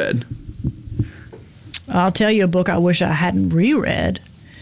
read? I'll tell you a book I wish I hadn't reread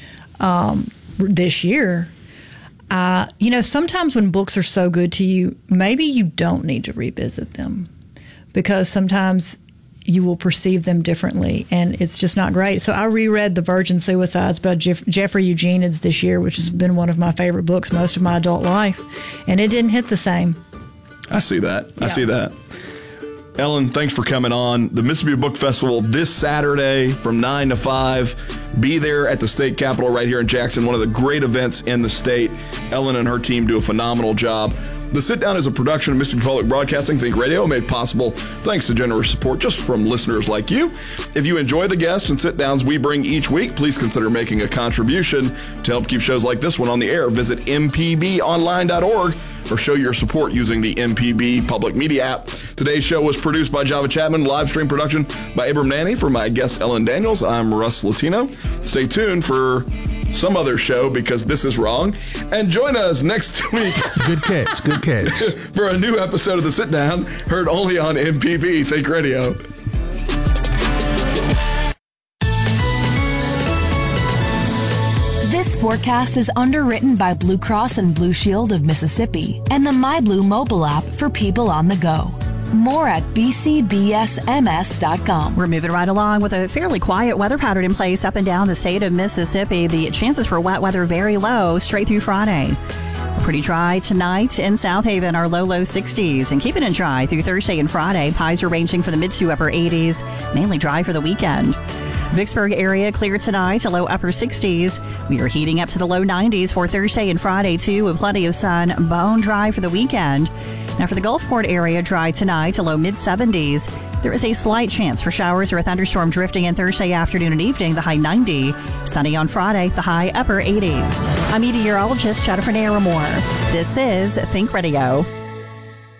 this year. Sometimes when books are so good to you, maybe you don't need to revisit them because sometimes you will perceive them differently, and it's just not great. So I reread The Virgin Suicides by Jeffrey Eugenides this year, which has been one of my favorite books most of my adult life, and it didn't hit the same. I see that. Yeah. I see that. Ellen, thanks for coming on. The Mississippi Book Festival this Saturday from 9 to 5. Be there at the state capitol right here in Jackson, one of the great events in the state. Ellen and her team do a phenomenal job. The Sit Down is a production of Mississippi Public Broadcasting Think Radio, made possible thanks to generous support just from listeners like you. If you enjoy the guests and sit-downs we bring each week, please consider making a contribution to help keep shows like this one on the air. Visit mpbonline.org or show your support using the MPB Public Media app. Today's show was produced by Java Chapman, live stream production by Abram Nanny. For my guest Ellen Daniels, I'm Russ Latino. Stay tuned for some other show because this is wrong. And join us next week. Good catch. Good catch. For a new episode of The Sit Down, heard only on MPB Think Radio. This forecast is underwritten by Blue Cross and Blue Shield of Mississippi and the MyBlue mobile app for people on the go. More at bcbsms.com. We're moving right along with a fairly quiet weather pattern in place up and down the state of Mississippi. The chances for wet weather very low straight through Friday. Pretty dry tonight in South Haven, our low 60s. And keeping it dry through Thursday and Friday. Highs are ranging from the mid to upper 80s. Mainly dry for the weekend. Vicksburg area clear tonight to low upper 60s. We are heating up to the low 90s for Thursday and Friday, too, with plenty of sun. Bone dry for the weekend. Now for the Gulfport area, dry tonight to low mid 70s. There is a slight chance for showers or a thunderstorm drifting in Thursday afternoon and evening, the high 90. Sunny on Friday, the high upper 80s. I'm meteorologist Jennifer Naramore. This is Think Radio.